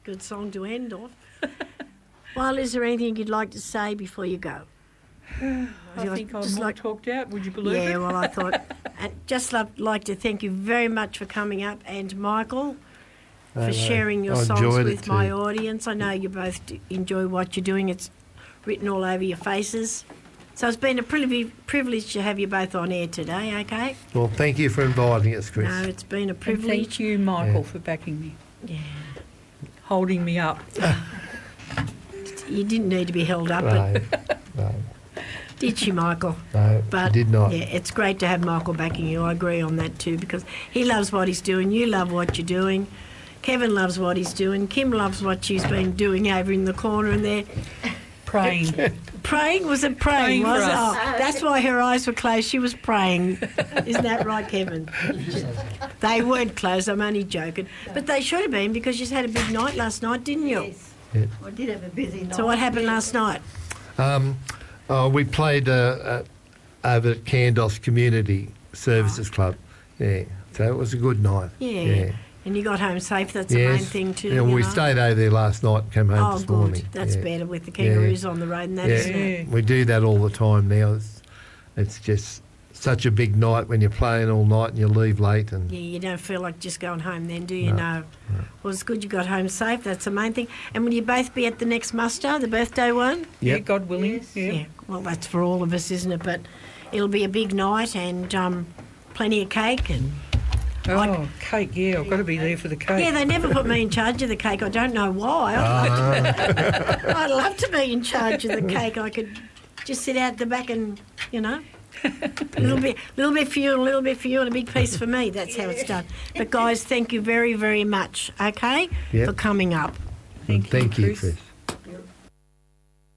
Good song to end off. Well, is there anything you'd like to say before you go? I think I'm all talked out, would you believe it? Yeah, well, I thought... And just like to thank you very much for coming up, and Michael, for sharing your songs with my audience. I know you both enjoy what you're doing. It's written all over your faces. So it's been a privilege to have you both on air today, okay? Well, thank you for inviting us, Chris. No, it's been a privilege. And thank you, Michael, for backing me. Yeah. Holding me up. You didn't need to be held up, No, but did she, Michael? no, But you did not. Yeah, it's great to have Michael backing you. I agree on that too, because he loves what he's doing. You love what you're doing. Kevin loves what he's doing. Kim loves what she's been doing over in the corner and there. Praying. Praying? Was it praying? Praying Was for it? us. Oh, that's why her eyes were closed. She was praying. Isn't that right, Kevin? They weren't closed. I'm only joking. But they should have been, because you had a big night last night, didn't you? Yes. Yeah. I did have a busy night. So what happened last night? We played over at Candos Community Services Club. Yeah, so it was a good night. Yeah. And you got home safe. That's the main thing too. Yeah, we stayed over there last night and came home this morning. Oh, good. That's better with the kangaroos on the road and that, isn't it? We do that all the time now. It's just such a big night when you're playing all night and you leave late. And Yeah, you don't feel like just going home then, do you? No. Well, it's good you got home safe. That's the main thing. And will you both be at the next muster, the birthday one? Yeah, God willing. Yes. Yeah. Well, that's for all of us, isn't it? But it'll be a big night and plenty of cake and... Oh, cake, yeah, I've got to be there for the cake. Yeah, they never put me in charge of the cake. I don't know why. I'd love to be in charge of the cake. I could just sit out the back and, a little bit for you, a little bit for you, and a big piece for me. That's how it's done. But, guys, thank you very, very much, okay, for coming up. Thank you, Chris.